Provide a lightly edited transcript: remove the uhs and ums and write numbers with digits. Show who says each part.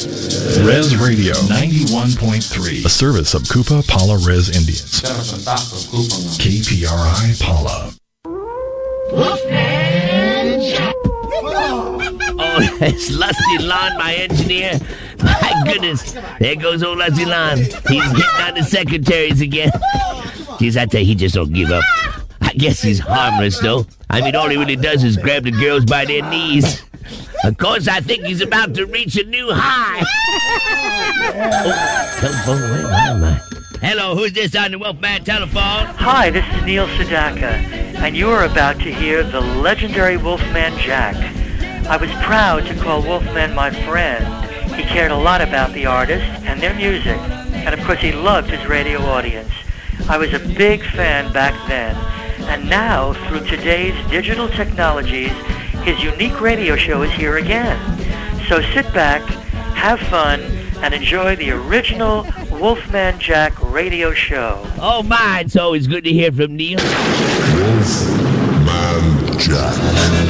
Speaker 1: Res Radio 91.3, a service of Koopa Pala Res Indians. KPRI Pala.
Speaker 2: Oh, it's Lusty Lon, my engineer. My goodness, there goes old Lusty Lon. He's hitting on the secretaries again. Geez, I tell you, he just don't give up. I guess he's harmless, though. I mean, all he really does is grab the girls by their knees. Of course, I think he's about to reach a new high. Oh, telephone, where am I? Hello, who's this on the Wolfman telephone?
Speaker 3: Hi, this is Neil Sedaka, and you are about to hear the legendary Wolfman Jack. I was proud to call Wolfman my friend. He cared a lot about the artists and their music, and of course he loved his radio audience. I was a big fan back then, and now, through today's digital technologies, his unique radio show is here again. So sit back, have fun, and enjoy the original Wolfman Jack radio show.
Speaker 2: Oh, my, it's always good to hear from Neil.
Speaker 4: Wolfman Jack.